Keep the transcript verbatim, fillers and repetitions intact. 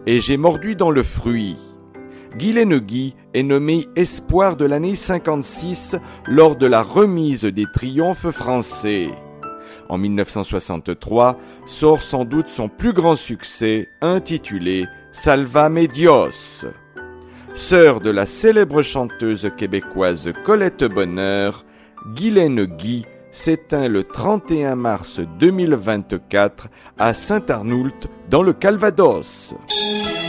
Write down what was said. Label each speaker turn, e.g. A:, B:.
A: et j'ai mordu dans le fruit. Guylaine Guy est nommé espoir de l'année cinquante-six lors de la remise des triomphes français. En mille neuf cent soixante-trois sort sans doute son plus grand succès, intitulé Salvame Dios. Sœur de la célèbre chanteuse québécoise Colette Bonheur, Guylaine Guy s'éteint le trente et un mars deux mille vingt-quatre à Saint-Arnoult dans le Calvados.